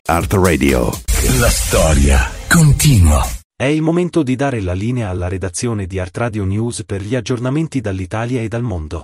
Art Radio. La storia continua. È il momento di dare la linea alla redazione di Art Radio News per gli aggiornamenti dall'Italia e dal mondo.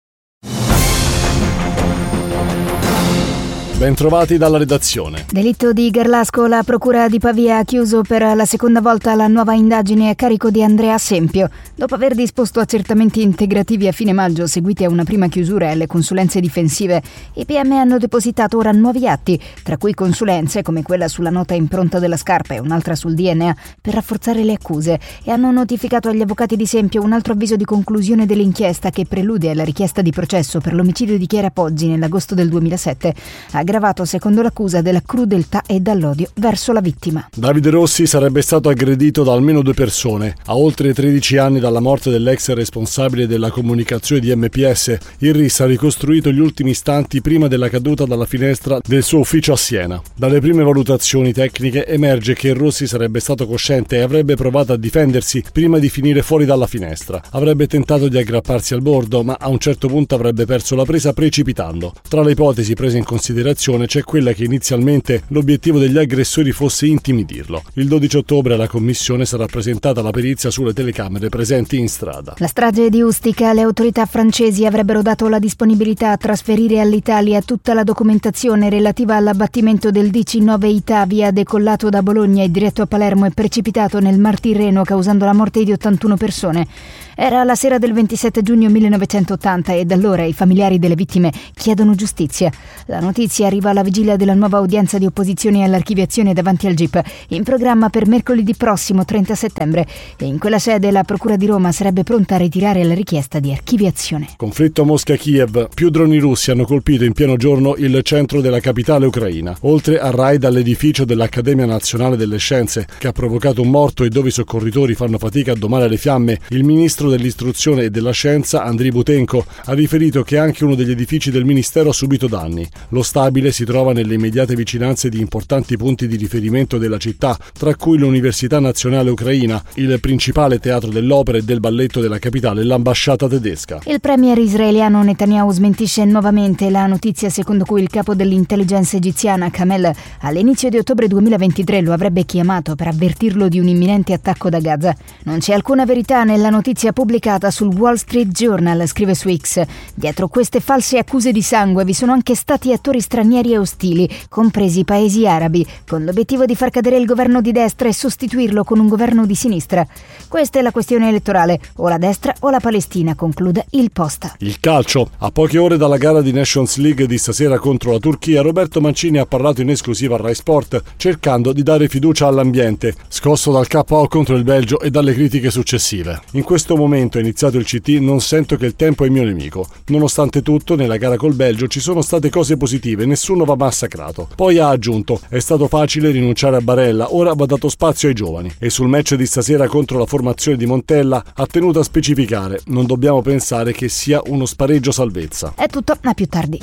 Bentrovati dalla redazione. Delitto di Garlasco, la procura di Pavia ha chiuso per la seconda volta la nuova indagine a carico di Andrea Sempio. Dopo aver disposto accertamenti integrativi a fine maggio, seguiti a una prima chiusura e alle consulenze difensive, i PM hanno depositato ora nuovi atti, tra cui consulenze come quella sulla nota impronta della scarpa e un'altra sul DNA, per rafforzare le accuse, e hanno notificato agli avvocati di Sempio un altro avviso di conclusione dell'inchiesta che prelude alla richiesta di processo per l'omicidio di Chiara Poggi nell'agosto del 2007, aggravato secondo l'accusa della crudeltà e dall'odio verso la vittima. Davide Rossi sarebbe stato aggredito da almeno 2 persone. A oltre 13 anni dalla morte dell'ex responsabile della comunicazione di MPS, il RIS ha ricostruito gli ultimi istanti prima della caduta dalla finestra del suo ufficio a Siena. Dalle prime valutazioni tecniche emerge che Rossi sarebbe stato cosciente e avrebbe provato a difendersi prima di finire fuori dalla finestra. Avrebbe tentato di aggrapparsi al bordo, ma a un certo punto avrebbe perso la presa precipitando. Tra le ipotesi prese in considerazione c'è quella che inizialmente l'obiettivo degli aggressori fosse intimidirlo. Il 12 ottobre alla commissione sarà presentata la perizia sulle telecamere presenti in strada. La strage di Ustica, le autorità francesi avrebbero dato la disponibilità a trasferire all'Italia tutta la documentazione relativa all'abbattimento del DC-9 Itavia, decollato da Bologna e diretto a Palermo e precipitato nel Mar Tirreno, causando la morte di 81 persone. Era la sera del 27 giugno 1980 e da allora i familiari delle vittime chiedono giustizia. La notizia arriva alla vigilia della nuova udienza di opposizione all'archiviazione davanti al GIP, in programma per mercoledì prossimo 30 settembre, e in quella sede la Procura di Roma sarebbe pronta a ritirare la richiesta di archiviazione. Conflitto Mosca-Kiev. Più droni russi hanno colpito in pieno giorno il centro della capitale ucraina, oltre al raid all'edificio dell'Accademia Nazionale delle Scienze, che ha provocato un morto e dove i soccorritori fanno fatica a domare le fiamme. Il ministro dell'istruzione e della scienza, Andriy Butenko, ha riferito che anche uno degli edifici del ministero ha subito danni. Lo stabile si trova nelle immediate vicinanze di importanti punti di riferimento della città, tra cui l'Università Nazionale Ucraina, il principale teatro dell'opera e del balletto della capitale e l'ambasciata tedesca. Il premier israeliano Netanyahu smentisce nuovamente la notizia secondo cui il capo dell'intelligence egiziana Kamel all'inizio di ottobre 2023 lo avrebbe chiamato per avvertirlo di un imminente attacco da Gaza. Non c'è alcuna verità nella notizia pubblicata sul Wall Street Journal, scrive su X. Dietro queste false accuse di sangue vi sono anche stati attori stranieri e ostili, compresi i paesi arabi, con l'obiettivo di far cadere il governo di destra e sostituirlo con un governo di sinistra. Questa è la questione elettorale, o la destra o la Palestina, conclude il Post. Il calcio. A poche ore dalla gara di Nations League di stasera contro la Turchia, Roberto Mancini ha parlato in esclusiva a Rai Sport, cercando di dare fiducia all'ambiente, scosso dal KO contro il Belgio e dalle critiche successive. In questo momento, è iniziato il CT, non sento che il tempo è mio nemico. Nonostante tutto, nella gara col Belgio ci sono state cose positive, nessuno va massacrato. Poi ha aggiunto: è stato facile rinunciare a Barella, ora va dato spazio ai giovani. E sul match di stasera contro la formazione di Montella ha tenuto a specificare: non dobbiamo pensare che sia uno spareggio salvezza. È tutto, a più tardi.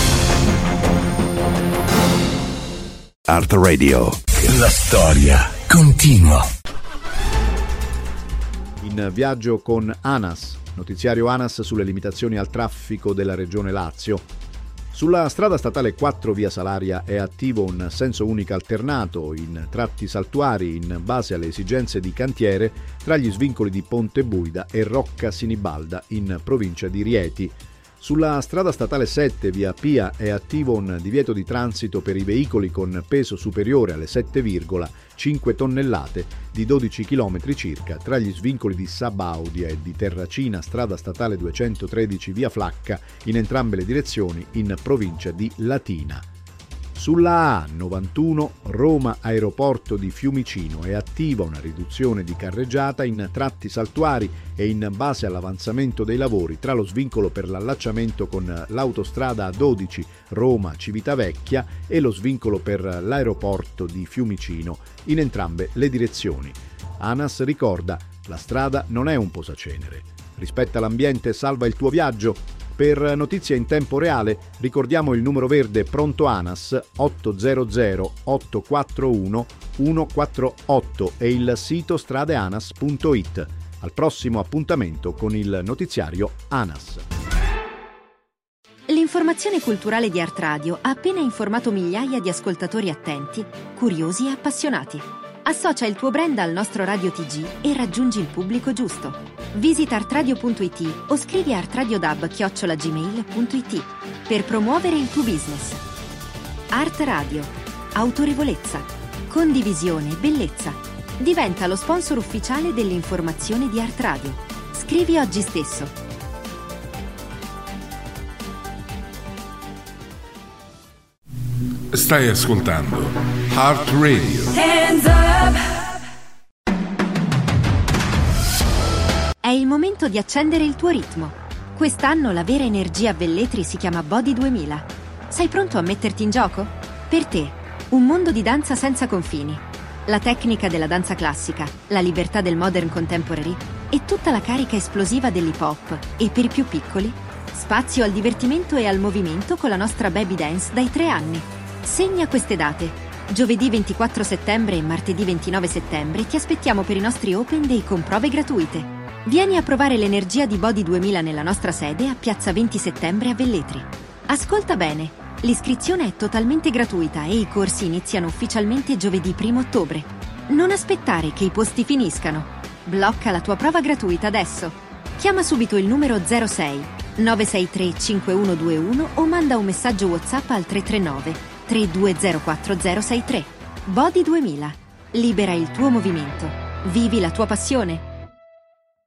Art Radio. La storia continua. In viaggio con ANAS, notiziario ANAS sulle limitazioni al traffico della regione Lazio. Sulla strada statale 4 via Salaria è attivo un senso unico alternato in tratti saltuari in base alle esigenze di cantiere tra gli svincoli di Ponte Buida e Rocca Sinibalda in provincia di Rieti. Sulla strada statale 7 via Pia è attivo un divieto di transito per i veicoli con peso superiore alle 7,5 tonnellate di 12 km circa tra gli svincoli di Sabaudia e di Terracina, strada statale 213 via Flacca, in entrambe le direzioni in provincia di Latina. Sulla A91 Roma Aeroporto di Fiumicino è attiva una riduzione di carreggiata in tratti saltuari e in base all'avanzamento dei lavori tra lo svincolo per l'allacciamento con l'autostrada A12 Roma Civitavecchia e lo svincolo per l'aeroporto di Fiumicino in entrambe le direzioni. ANAS ricorda: la strada non è un posacenere. Rispetta l'ambiente, salva il tuo viaggio. Per notizie in tempo reale ricordiamo il numero verde pronto ANAS 800 841 148 e il sito stradeanas.it. Al prossimo appuntamento con il notiziario ANAS. L'informazione culturale di Art Radio ha appena informato migliaia di ascoltatori attenti, curiosi e appassionati. Associa il tuo brand al nostro Radio TG e raggiungi il pubblico giusto. Visita artradio.it o scrivi a artradiodub@gmail.it per promuovere il tuo business. Art Radio. Autorevolezza. Condivisione e bellezza. Diventa lo sponsor ufficiale dell'informazione di Art Radio. Scrivi oggi stesso. Stai ascoltando Art Radio. Hands up! È il momento di accendere il tuo ritmo. Quest'anno la vera energia a Velletri si chiama Body 2000. Sei pronto a metterti in gioco? Per te, un mondo di danza senza confini. La tecnica della danza classica, la libertà del modern contemporary e tutta la carica esplosiva dell'hip hop. E per i più piccoli, spazio al divertimento e al movimento con la nostra baby dance dai 3 anni. Segna queste date. Giovedì 24 settembre e martedì 29 settembre ti aspettiamo per i nostri Open Day con prove gratuite. Vieni a provare l'energia di Body 2000 nella nostra sede a Piazza 20 Settembre a Velletri. Ascolta bene, l'iscrizione è totalmente gratuita e i corsi iniziano ufficialmente giovedì 1 ottobre. Non aspettare che i posti finiscano. Blocca la tua prova gratuita adesso. Chiama subito il numero 06 963 5121 o manda un messaggio WhatsApp al 339 3204 063. Body 2000. Libera il tuo movimento. Vivi la tua passione.